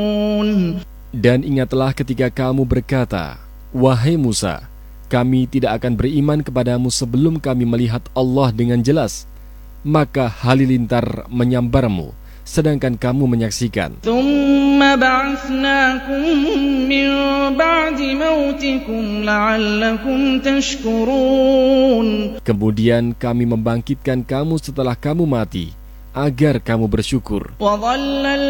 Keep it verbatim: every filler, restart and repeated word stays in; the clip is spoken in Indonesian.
Dan ingatlah ketika kamu berkata, wahai Musa, kami tidak akan beriman kepadamu sebelum kami melihat Allah dengan jelas. Maka halilintar menyambarmu, sedangkan kamu menyaksikan. Kemudian kami membangkitkan kamu setelah kamu mati, agar kamu bersyukur.